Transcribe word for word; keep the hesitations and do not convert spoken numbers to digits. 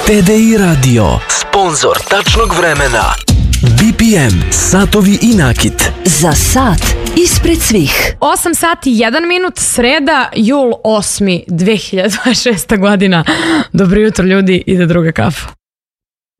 T D I Radio, sponzor tačnog vremena. B P M, satovi i nakit. Za sat ispred svih. osam sati i jedan minut, sreda, jul osmi, dve hiljade dvadeset šesta godina. Dobro jutro ljudi, ide druga kafa.